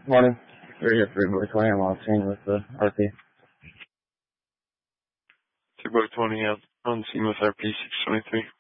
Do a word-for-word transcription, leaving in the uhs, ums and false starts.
Morning. We're here for Boy twenty. I'm on scene with the R P. two Boy twenty out on scene with R P six twenty-three.